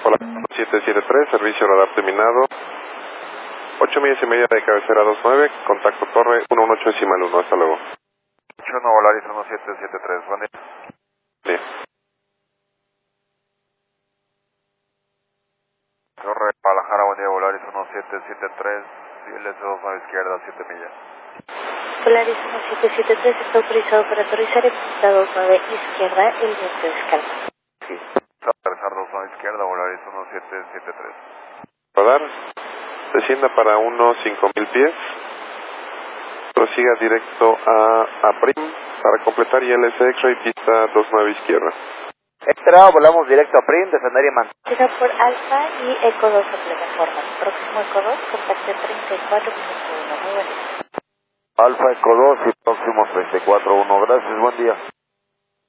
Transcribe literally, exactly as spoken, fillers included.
Hola, siete siete tres, servicio radar terminado. ocho millas y media de cabecera dos nueve, contacto torre uno uno ocho decimal uno, hasta luego. ocho uno Volaris uno siete siete tres, buen día. Sí. Torre Guadalajara, buen día, Volaris uno siete siete tres, L S dos nueve izquierda, siete millas. Volaris uno siete siete tres está autorizado para aterrizar en pista dos nueve izquierda, el viento es calmo. Sí. Aterrizar dos nueve izquierda, Volaris uno siete siete tres. Radar, descienda para unos cinco mil pies. Prosiga directo a, a Prim para completar I L S X-Ray pista dos nueve izquierda. Entrada, volamos directo a Prim, descender y man. Llega por Alfa y Eco dos a plataforma. Próximo Eco dos, contacto treinta y cuatro minuto uno. Muy buen día. Alfa Eco dos y próximo treinta y cuatro uno. Gracias, buen día.